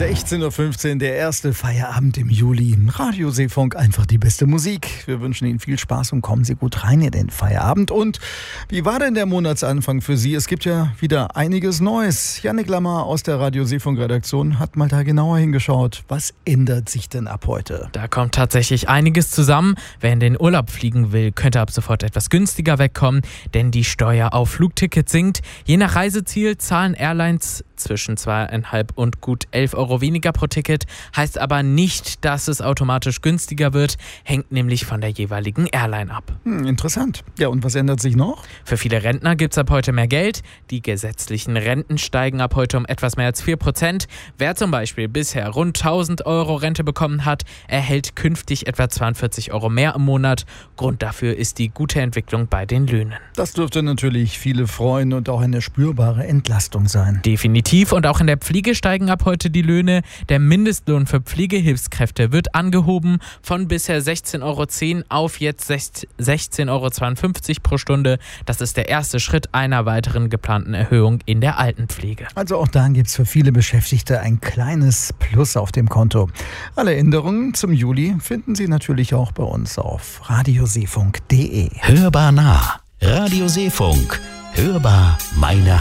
16.15 Uhr, der erste Feierabend im Juli. Radio Seefunk, einfach die beste Musik. Wir wünschen Ihnen viel Spaß und kommen Sie gut rein in den Feierabend. Und wie war denn der Monatsanfang für Sie? Es gibt ja wieder einiges Neues. Jannik Lammer aus der Radio Seefunk Redaktion hat mal da genauer hingeschaut. Was ändert sich denn ab heute? Da kommt tatsächlich einiges zusammen. Wer in den Urlaub fliegen will, könnte ab sofort etwas günstiger wegkommen, denn die Steuer auf Flugtickets sinkt. Je nach Reiseziel zahlen Airlines zwischen 2,5 und gut 11 Euro weniger pro Ticket, heißt aber nicht, dass es automatisch günstiger wird, hängt nämlich von der jeweiligen Airline ab. Interessant. Ja, und was ändert sich noch? Für viele Rentner gibt es ab heute mehr Geld. Die gesetzlichen Renten steigen ab heute um etwas mehr als 4%. Wer zum Beispiel bisher rund 1.000 Euro Rente bekommen hat, erhält künftig etwa 42 Euro mehr im Monat. Grund dafür ist die gute Entwicklung bei den Löhnen. Das dürfte natürlich viele freuen und auch eine spürbare Entlastung sein. Definitiv. Und auch in der Pflege steigen ab heute die Löhne. Der Mindestlohn für Pflegehilfskräfte wird angehoben von bisher 16,10 Euro auf jetzt 16,52 Euro pro Stunde. Das ist der erste Schritt einer weiteren geplanten Erhöhung in der Altenpflege. Also auch da gibt es für viele Beschäftigte ein kleines Plus auf dem Konto. Alle Änderungen zum Juli finden Sie natürlich auch bei uns auf radioseefunk.de. Hörbar nah. Radio Seefunk. Hörbar meine